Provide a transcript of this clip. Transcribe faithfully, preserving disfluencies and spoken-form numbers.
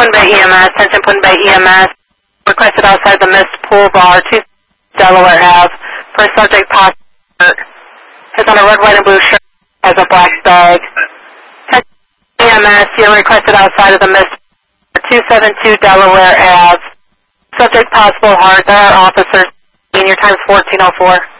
Twin Bay E M S, attention Twin Bay E M S. Requested outside the Mist Pool Bar, two Delaware Ave, for subject possible. It's on a red, white, and blue shirt, has a black bag. E M S, you're requested outside of the Mist, two seventy-two Delaware Ave. Subject possible heart, there are officers, and your time's fourteen oh four.